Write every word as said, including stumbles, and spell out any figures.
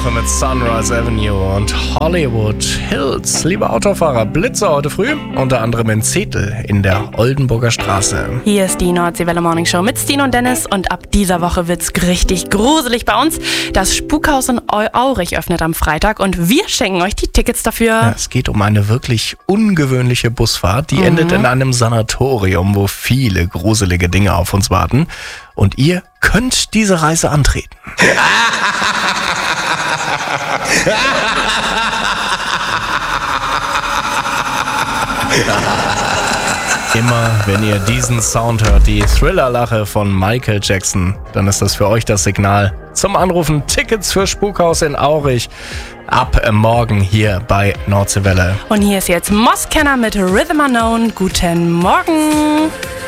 Woche mit Sunrise Avenue und Hollywood Hills. Liebe Autofahrer, Blitzer heute früh, unter anderem in Zetel in der Oldenburger Straße. Hier ist die Nordseewelle Morning Show mit Stine und Dennis und ab dieser Woche wird's richtig gruselig bei uns. Das Spukhaus in Eu- Aurich öffnet am Freitag und wir schenken euch die Tickets dafür. Ja, es geht um eine wirklich ungewöhnliche Busfahrt, die mhm. endet in einem Sanatorium, wo viele gruselige Dinge auf uns warten. Und ihr könnt diese Reise antreten. Immer wenn ihr diesen Sound hört, die Thriller-Lache von Michael Jackson, dann ist das für euch das Signal zum Anrufen. Tickets für Spukhaus in Aurich ab morgen hier bei Nordseewelle. Und hier ist jetzt Moskenner mit Rhythm Unknown. Guten Morgen.